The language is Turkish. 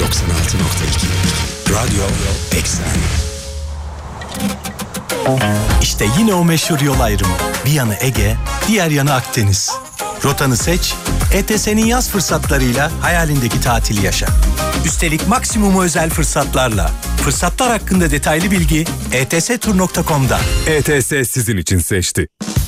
Radyo Eksen. İşte yine o meşhur yol ayrımı. Bir yanı Ege, diğer yanı Akdeniz. Rotanı seç, ETS'nin yaz fırsatlarıyla hayalindeki tatili yaşa. Üstelik maksimum özel fırsatlarla. Fırsatlar hakkında detaylı bilgi etstur.com'da. ETS sizin için seçti.